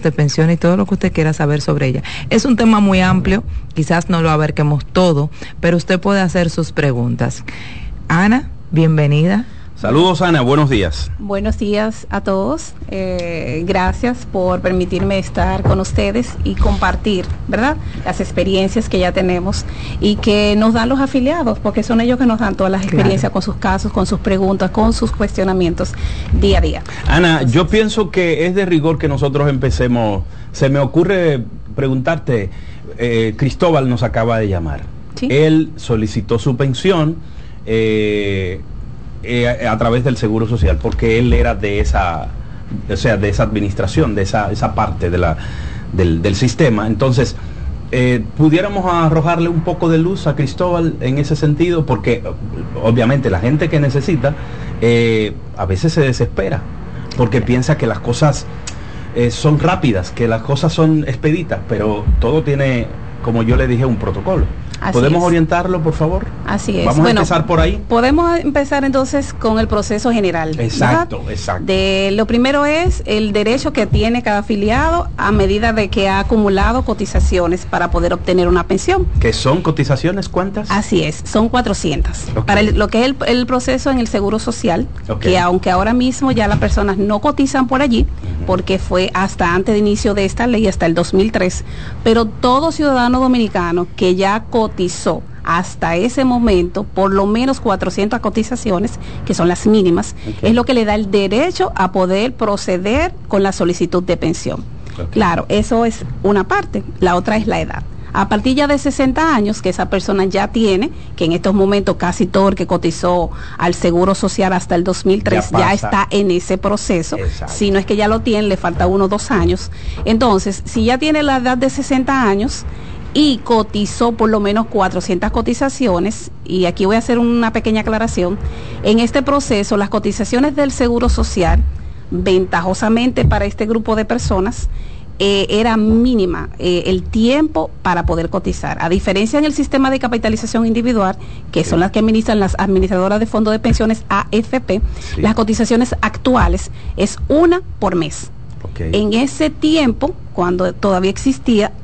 de pensión y todo lo que usted quiera saber sobre ella. Es un tema muy amplio, quizás no lo abarquemos todo, pero usted puede hacer sus preguntas. Ana, bienvenida. Saludos, Ana, buenos días. Buenos días a todos. Gracias por permitirme estar con ustedes y compartir, ¿verdad?, las experiencias que ya tenemos y que nos dan los afiliados, porque son ellos que nos dan todas las experiencias, con sus casos, con sus preguntas, con sus cuestionamientos día a día. Ana, entonces, yo pienso que es de rigor que nosotros empecemos. Se me ocurre preguntarte, Cristóbal nos acaba de llamar. ¿Sí? Él solicitó su pensión a través del Seguro Social, porque él era de esa, o sea, de esa administración, de esa parte del sistema. Entonces, pudiéramos arrojarle un poco de luz a Cristóbal en ese sentido, porque obviamente la gente que necesita a veces se desespera, porque piensa que las cosas son rápidas, que las cosas son expeditas, pero todo tiene, como yo le dije, un protocolo. ¿Podemos orientarlo, por favor? Así es. Vamos a empezar por ahí. Podemos empezar entonces con el proceso general. Exacto, ¿verdad? Exacto. Lo primero es el derecho que tiene cada afiliado a medida de que ha acumulado cotizaciones para poder obtener una pensión. ¿Qué son cotizaciones? ¿Cuántas? Así es, son 400. Okay. Para lo que es el proceso en el Seguro Social, que aunque ahora mismo ya las personas no cotizan por allí, porque fue hasta antes de inicio de esta ley, hasta el 2003, pero todo ciudadano dominicano que ya cotizó hasta ese momento por lo menos 400 cotizaciones, que son las mínimas, es lo que le da el derecho a poder proceder con la solicitud de pensión. Claro, eso es una parte. La otra es la edad. A partir ya de 60 años, que esa persona ya tiene, que en estos momentos casi todo el que cotizó al Seguro Social hasta el 2003 ya está en ese proceso. Exacto. Si no es que ya lo tiene, le falta 1 o 2 años. Entonces, si ya tiene la edad de 60 años y cotizó por lo menos 400 cotizaciones, y aquí voy a hacer una pequeña aclaración, en este proceso las cotizaciones del Seguro Social, ventajosamente para este grupo de personas, era mínima el tiempo para poder cotizar, a diferencia en el sistema de capitalización individual, que son las que administran las administradoras de fondos de pensiones AFP, las cotizaciones actuales es 1 por mes. En ese tiempo, cuando todavía existía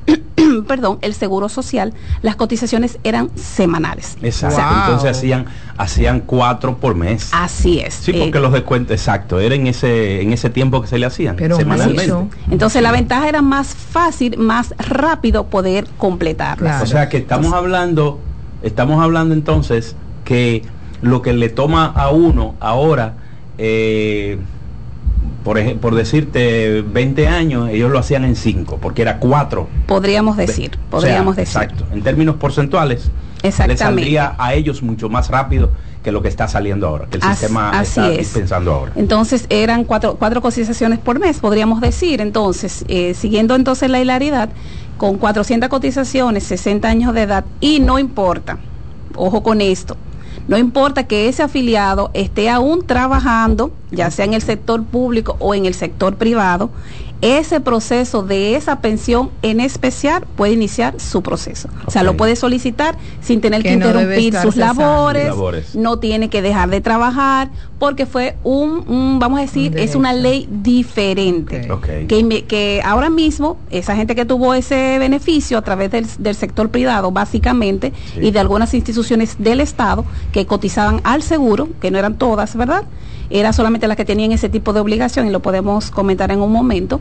el Seguro Social, las cotizaciones eran semanales. Exacto. O sea, entonces hacían 4 por mes. Así es. Sí, porque los descuentos, exacto, era en ese tiempo que se le hacían, semanalmente. Entonces la ventaja era más fácil, más rápido poder completarlas. Claro. O sea que estamos hablando entonces que lo que le toma a uno ahora, por decirte 20 años, ellos lo hacían en 5, porque era 4. Podríamos decir. Exacto. En términos porcentuales, les saldría a ellos mucho más rápido que lo que está saliendo ahora, que el sistema está dispensando ahora. Entonces eran 4 cotizaciones por mes, podríamos decir. Entonces, siguiendo entonces la hilaridad, con 400 cotizaciones, 60 años de edad, y no importa, ojo con esto, no importa que ese afiliado esté aún trabajando, ya sea en el sector público o en el sector privado, ese proceso de esa pensión en especial puede iniciar su proceso. O sea, lo puede solicitar sin tener que interrumpir sus labores, no tiene que dejar de trabajar, porque fue vamos a decir, es una ley diferente. Que ahora mismo, esa gente que tuvo ese beneficio a través del sector privado, básicamente, y de algunas instituciones del Estado que cotizaban al seguro, que no eran todas, ¿verdad?, era solamente las que tenían ese tipo de obligación, y lo podemos comentar en un momento,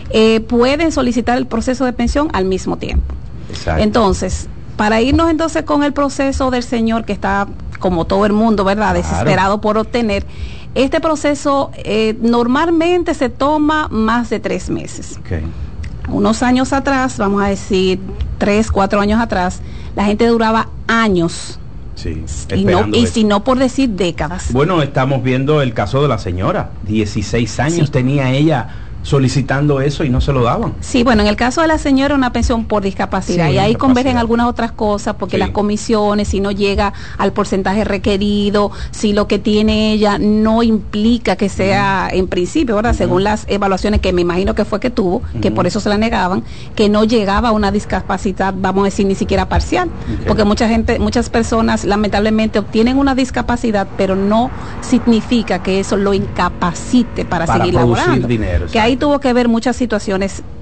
pueden solicitar el proceso de pensión al mismo tiempo. Exacto. Entonces, para irnos entonces con el proceso del señor que está, como todo el mundo, ¿verdad?, desesperado por obtener, este proceso normalmente se toma más de 3 meses. Unos años atrás, vamos a decir 3, 4 años atrás, la gente duraba años. Sí, y si no por decir décadas. Bueno, estamos viendo el caso de la señora, 16 años tenía ella solicitando eso y no se lo daban. Sí, bueno, en el caso de la señora, una pensión por discapacidad, y ahí convergen algunas otras cosas, porque las comisiones, si no llega al porcentaje requerido, si lo que tiene ella no implica que sea, en principio, ¿verdad?, según las evaluaciones que me imagino que fue que tuvo, que por eso se la negaban, que no llegaba a una discapacidad, vamos a decir, ni siquiera parcial, porque muchas personas lamentablemente obtienen una discapacidad, pero no significa que eso lo incapacite para seguir laborando. Dinero, que ahí tuvo que ver muchas situaciones